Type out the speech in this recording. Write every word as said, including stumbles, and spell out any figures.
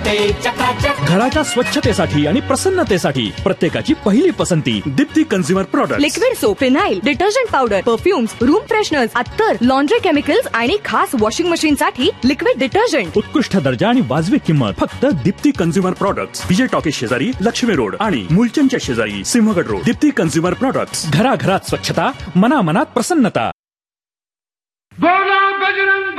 दिसते चकाचक. घराच्या स्वच्छतेसाठी आणि प्रसन्नतेसाठी प्रत्येकाची पहिली पसंती Deepti consumer product. Liquid soap, phenyl, detergent powder, perfumes, room fresheners, अत्तर, लॉन्ड्री केमिकल्स आणि खास वॉशिंग मशीन साठी लिक्विड डिटर्जंट. उत्कृष्ट दर्जा आणि वाजवी किंमत फक्त दीप्ती कंझ्युमर प्रोडक्ट्स, विजय टॉकीज शेजारी, लक्ष्मी रोड आणि मुलचंदच्या शेजारी, Sinhagad road. Deepti consumer products. घराघरात स्वच्छता, मनामनात प्रसन्नता.